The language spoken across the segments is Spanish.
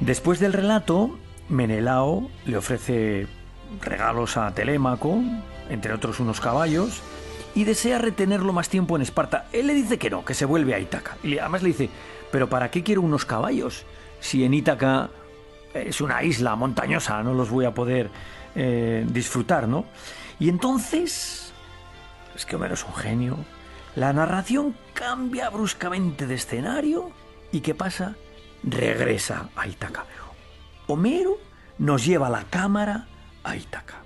Después del relato, Menelao le ofrece regalos a Telémaco, entre otros unos caballos, y desea retenerlo más tiempo en Esparta. Él le dice que no, que se vuelve a Ítaca. Y además le dice, ¿pero para qué quiero unos caballos? Si en Ítaca es una isla montañosa, no los voy a poder disfrutar, ¿no? Y entonces, es que Homero es un genio, la narración cambia bruscamente de escenario y ¿qué pasa? Regresa a Ítaca. Homero nos lleva la cámara a Ítaca.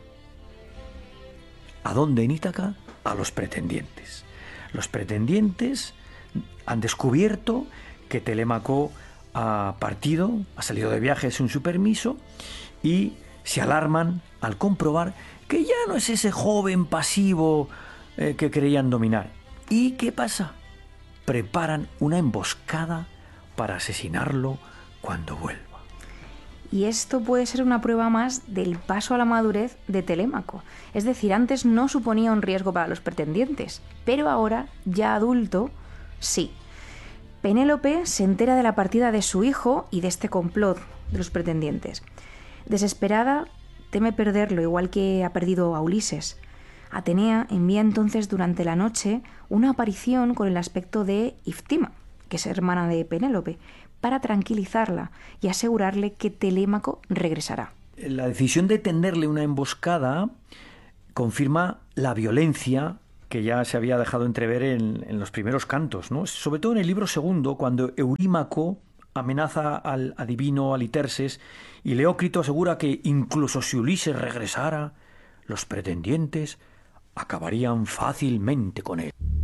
¿A dónde en Ítaca? A los pretendientes. Los pretendientes han descubierto que Telémaco ha partido, ha salido de viaje sin su permiso y se alarman al comprobar que ya no es ese joven pasivo que creían dominar. ¿Y qué pasa? Preparan una emboscada para asesinarlo cuando vuelva. Y esto puede ser una prueba más del paso a la madurez de Telémaco. Es decir, antes no suponía un riesgo para los pretendientes, pero ahora, ya adulto, sí. Penélope se entera de la partida de su hijo y de este complot de los pretendientes. Desesperada, teme perderlo, igual que ha perdido a Ulises. Atenea envía entonces durante la noche una aparición con el aspecto de Iftima, que es hermana de Penélope, para tranquilizarla y asegurarle que Telémaco regresará. La decisión de tenderle una emboscada confirma la violencia que ya se había dejado entrever en los primeros cantos, ¿no? Sobre todo en el libro segundo, cuando Eurímaco amenaza al adivino Aliterses y Leócrito asegura que incluso si Ulises regresara, los pretendientes acabarían fácilmente con él.